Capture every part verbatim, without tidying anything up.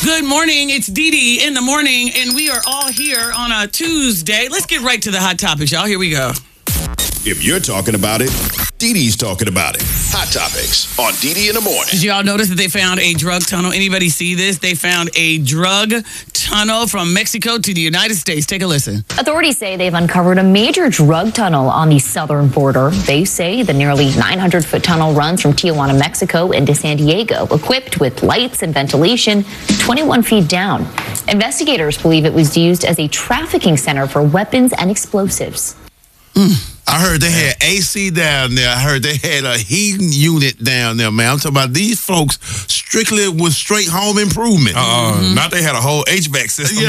Good morning. It's Dee Dee in the morning, and we are all here on a Tuesday. Let's get right to the hot topics, y'all. Here we go. If you're talking about it, Dee Dee's talking about it. Hot Topics on Dee Dee in the morning. Did y'all notice that they found a drug tunnel? Anybody see this? They found a drug tunnel from Mexico to the United States. Take a listen. Authorities say they've uncovered a major drug tunnel on the southern border. They say the nearly nine hundred foot tunnel runs from Tijuana, Mexico into San Diego, equipped with lights and ventilation twenty-one feet down. Investigators believe it was used as a trafficking center for weapons and explosives. Mm. I heard they had A C down there. I heard they had a heating unit down there, man. I'm talking about these folks strictly with straight home improvement. Uh, mm-hmm. Not they had a whole H V A C system. Yeah.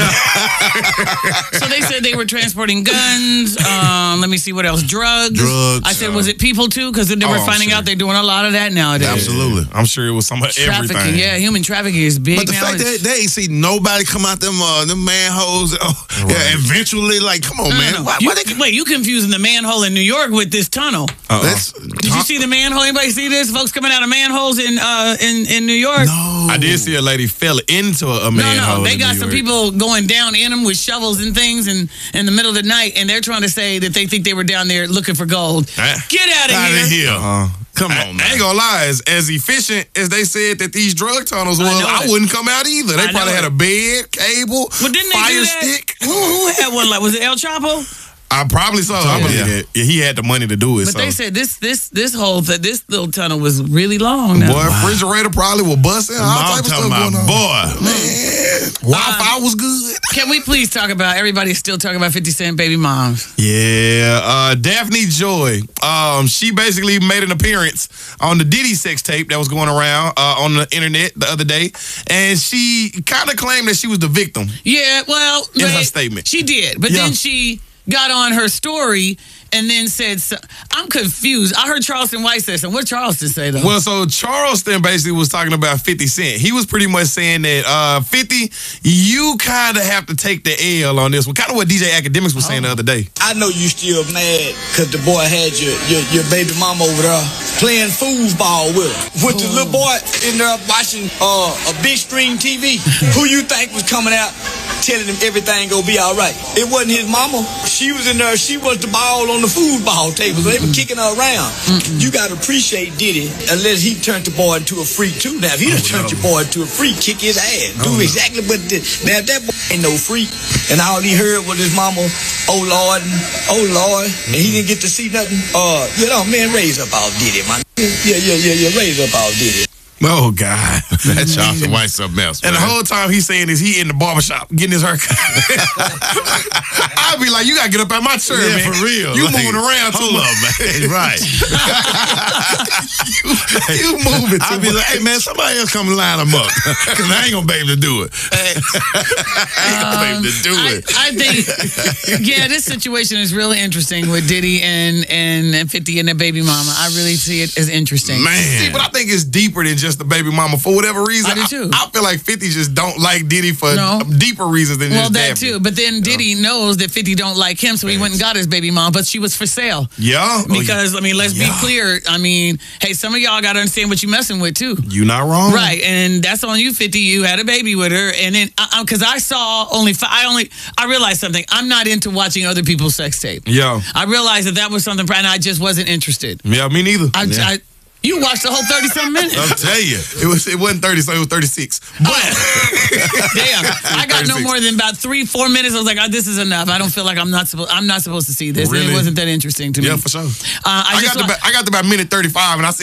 So they said they were transporting guns. Um, let me see what else. Drugs. Drugs. I said, was it people too? Because they were oh, finding sure. out they're doing a lot of that nowadays. Absolutely. I'm sure it was some of Trafficking, everything. yeah, human trafficking is big. But the now. fact that they ain't see nobody come out them uh, them manholes, oh, Right. yeah, eventually, like, come on, No, man. no, no. Why, You, why they, wait, you confusing the manhole in New York with this tunnel? Uh-uh. That's, Did you see the manhole? Anybody see this? Folks coming out of manholes in uh in, in New York? No. I did see a lady fell into a No, manhole. no, they in got New some York. people going down in them with shovels and things in, in the middle of the night, and they're trying to say that they think they were down there looking for gold. Uh, Get out of Out here. of here. Uh, Come I, on, man. I ain't gonna lie, as, as efficient as they said that these drug tunnels I was, know I, it. wouldn't come out either. They I probably know had it. a bed, cable, Well, didn't they fire do that? stick. Who, who had one like, was it El Chapo? I probably so. I believe Yeah. that. Yeah, he had the money to do it. But so. they said this this this whole th- this little tunnel was really long now. Boy, refrigerator probably was busting. All I'm type of talking stuff about, going on. boy. Man, Wi-Fi was good. Can we please talk about, everybody's still talking about fifty Cent baby moms. Yeah, uh, Daphne Joy. Um, she basically made an appearance on the Diddy sex tape that was going around uh, on the internet the other day, and she kind of claimed that she was the victim. Yeah, well, In her they- statement. she did, but Yeah. then she got on her story and then said, so, I'm confused. I heard Charleston White say something. What did Charleston say, though? Well, so Charleston basically was talking about fifty Cent. He was pretty much saying that uh, fifty, you kind of have to take the L on this one. Kind of what D J Academics was saying the other day. I know you still mad because the boy had your, your your baby mama over there playing foosball with her. With the little boy in there watching uh, a big screen T V. Who you think was coming out telling him everything gonna be all right? It wasn't his mama. She was in there. She was the ball on the foosball table. So they were kicking her around. Mm-mm. You gotta appreciate Diddy unless he turned the boy into a freak too. Now if he done Oh, turned no. your boy into a freak, kick his ass. Do Oh, no. exactly what did. Now if that boy ain't no freak and all he heard was his mama, oh Lord, and, oh Lord, and he didn't get to see nothing. Uh, you know, man, raise up all Diddy, man. Yeah, yeah, yeah, yeah, raise up all Diddy. Oh, God. That Charleston White something else, And man. the whole time he's saying is he in the barbershop getting his haircut. I'd be like, you got to get up out my chair, Yeah, man. for real. You Like, moving around too hold much. up, man. Right. you, you moving too I'd be much. like, hey, man, somebody else come line them up. Because I ain't going to be able to do it. I ain't going to be able to do I, it. I think, yeah, this situation is really interesting with Diddy and, and, and fifty and their baby mama. I really see it as interesting. See, Man. but I think it's deeper than just the baby mama. For whatever reason, I do too. I, I feel like fifty just don't like Diddy for No. deeper reasons than Well, just that Daphne. too. But then Diddy knows that fifty don't like him, so he went and got his baby mom, but she was for sale. Yeah, Because, I mean, let's Yeah. be clear. I mean, hey, some of y'all got to understand what you're messing with, too. you not wrong, Right, and that's on you, fifty. You had a baby with her, and then because I, I saw only, fi- I only, I realized something. I'm not into watching other people's sex tape. Yeah, I realized that that was something, and I just wasn't interested. yeah, me neither. I, Yeah. I you watched the whole thirty something minutes. I'll tell you. It was. It wasn't thirty, so it was thirty-six. But Damn, I got no thirty-six. more than about three, four minutes. I was like, oh, "This is enough." I don't feel like I'm not supposed. I'm not supposed to see this. And Really? it wasn't that interesting to me. Yeah, for sure. Uh, I, I just got the. wa- ba- I got the about minute thirty-five, and I said,